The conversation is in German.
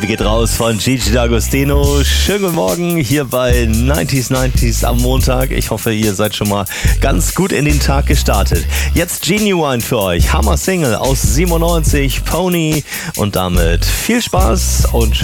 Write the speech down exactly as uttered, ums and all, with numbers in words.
geht raus von Gigi D'Agostino. Schönen guten Morgen hier bei neunziger neunzig am Montag. Ich hoffe, ihr seid schon mal ganz gut in den Tag gestartet. Jetzt Genuine für euch. Hammer Single aus siebenundneunzig, Pony. Und damit viel Spaß und